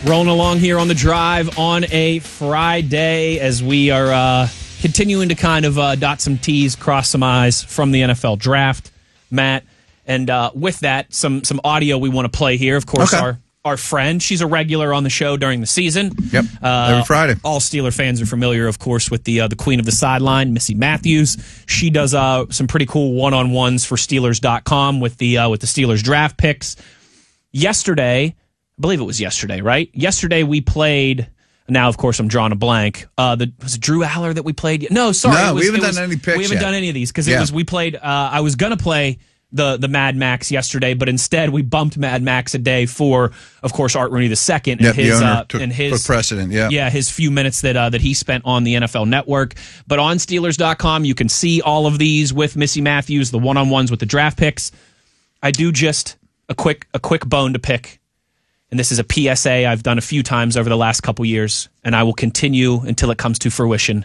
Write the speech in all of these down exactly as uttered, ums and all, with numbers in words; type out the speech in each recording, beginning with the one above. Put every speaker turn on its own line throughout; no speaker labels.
Rolling along here on the drive on a Friday as we are uh, continuing to kind of uh, dot some T's, cross some I's from the N F L draft, Matt. And uh, with that, some some audio we want to play here. Of course,
okay.
our our friend, she's a regular on the show during the season.
Yep,
uh,
every Friday.
All Steeler fans are familiar, of course, with the uh, the queen of the sideline, Missy Matthews. She does uh, some pretty cool one-on-ones for Steelers dot com with the uh, with the Steelers draft picks. Yesterday, I believe it was yesterday, right? Yesterday we played. Now, of course, I'm drawing a blank. Uh, the, was it Drew Aller that we played? No, sorry.
No,
it was,
we haven't
it was,
done any picks
We haven't
yet.
done any of these because
yeah.
it was we played. Uh, I was gonna play the the Mad Max yesterday, but instead we bumped Mad Max a day for, of course, Art Rooney the second and
yep,
his
the owner
uh,
took,
and his
took precedent. Yeah,
yeah, his few minutes that uh, that he spent on the N F L Network. But on Steelers dot com, you can see all of these with Missy Matthews, the one on ones with the draft picks. I do just a quick a quick bone to pick. And this is a P S A I've done a few times over the last couple years, and I will continue until it comes to fruition.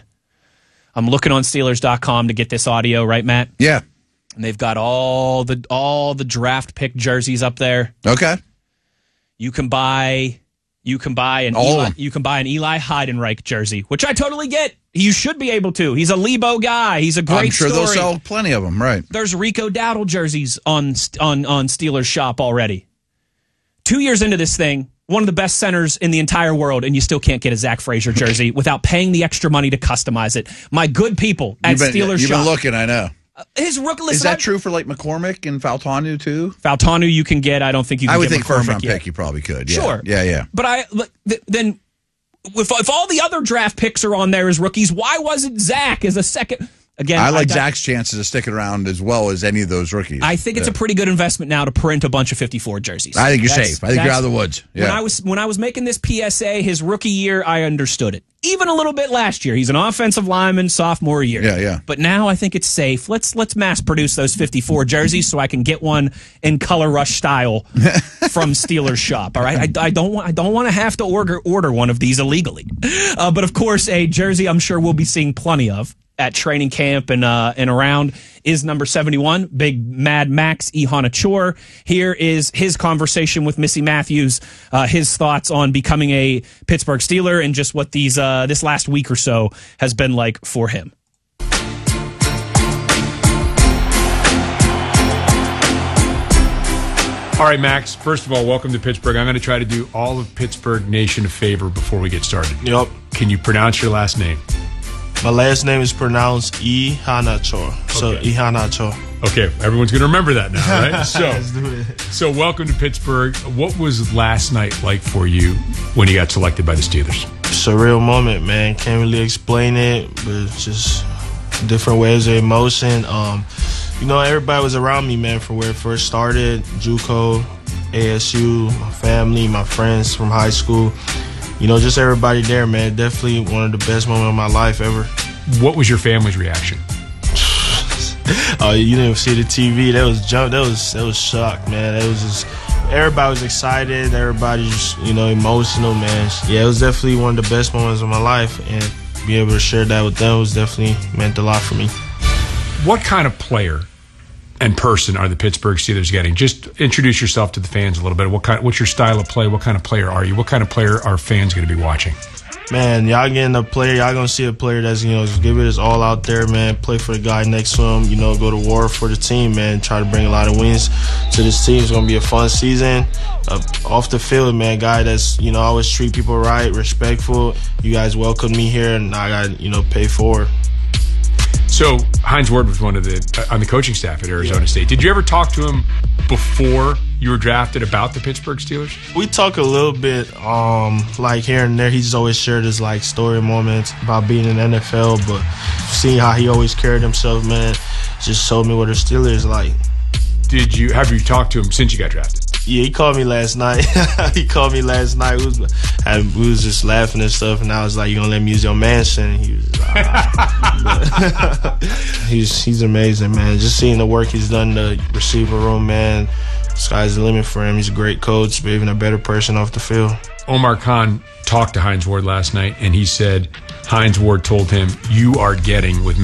I'm looking on Steelers dot com to get this audio, right, Matt?
Yeah.
And they've got all the all the draft pick jerseys up there.
Okay.
You can buy you can buy an
All of
Eli,
them.
you can buy an Eli Heidenreich jersey, which I totally get. You should be able to. He's a Lebo guy. He's a great
I'm sure
story.
they'll sell plenty of them, right?
There's Rico Dowdle jerseys on on on Steelers Shop already. Two years into this thing, one of the best centers in the entire world, and you still can't get a Zach Frazier jersey without paying the extra money to customize it. My good people at
You've been,
Steelers
you've
Shop.
been looking, I know.
Uh, his rook, listen,
Is that
I-
true for like McCormick and Faltanu too?
Faltanu you can get. I don't think you can
I would
get
think first
McCormick
round
yet.
pick you probably could. Yeah.
Sure.
Yeah, yeah.
But I look, th- then if, if all the other draft picks are on there as rookies, why wasn't Zach as a second? Again,
I like
got-
Zach's chances of sticking around as well as any of those rookies.
I think it's
yeah.
a pretty good investment now to print a bunch of fifty-four jerseys.
I think you're
That's-
safe. I think you're
that's-
out of the woods. Yeah.
When I was when I was making this P S A, his rookie year, I understood it. Even a little bit last year. He's an offensive lineman, sophomore year.
Yeah, yeah.
But now I think it's safe. Let's let's mass produce those fifty-four jerseys so I can get one in Color Rush style from Steelers Shop. All right, I, I don't want I don't want to have to order order one of these illegally. Uh, but of course, a jersey I'm sure we'll be seeing plenty of at training camp and uh, and around is number seventy-one, big Mad Max Ihanachor. Here is his conversation with Missy Matthews, uh, his thoughts on becoming a Pittsburgh Steeler and just what these uh, this last week or so has been like for him.
All right, Max, first of all, welcome to Pittsburgh. I'm going to try to do all of Pittsburgh Nation a favor before we get started.
Yep.
Can you pronounce your last name?
My last name is pronounced Ihanachor. So
Okay.
Ihanachor.
Okay, everyone's going to remember that now, right? So,
Let's do it.
so welcome to Pittsburgh. What was last night like for you when you got selected by the Steelers?
Surreal moment, man. Can't really explain it, but it's just different waves of emotion. Um, you know, everybody was around me, man, from where it first started. JUCO, A S U, my family, my friends from high school. You know, just everybody there, man. Definitely one of the best moments of my life ever.
What was your family's reaction?
Oh, you didn't see the T V. That was jump. That was that was shocked, man. That was just everybody was excited. Everybody just you know emotional, man. Yeah, it was definitely one of the best moments of my life, and be able to share that with them was definitely meant a lot for me.
What kind of player and person are the Pittsburgh Steelers getting? Just introduce yourself to the fans a little bit. What kind? What's your style of play? What kind of player are you? What kind of player are fans going to be watching?
Man, y'all getting a player. Y'all gonna see a player that's you know just give it his all out there, man. Play for the guy next to him. You know, go to war for the team, man. Try to bring a lot of wins to this team. It's gonna be a fun season. Uh, off the field, man, guy that's you know always treat people right, respectful. You guys welcomed me here, and I got you know pay forward.
So Hines Ward was one of the uh, on the coaching staff at Arizona
Yeah.
State. Did you ever talk to him before you were drafted about the Pittsburgh Steelers?
We talk a little bit, um, like here and there. He's always shared his like story moments about being in the N F L, but seeing how he always carried himself, man, just showed me what the Steelers like.
Did you have you talked to him since you got drafted?
Yeah, he called me last night. he called me last night. We was, and we was just laughing and stuff, and I was like, "You gonna let me use your mansion?" He was, just, ah. he's he's amazing, man. Just seeing the work he's done in the receiver room, man. Sky's the limit for him. He's a great coach, but even a better person off the field.
Omar Khan talked to Hines Ward last night, and he said Hines Ward told him, "You are getting with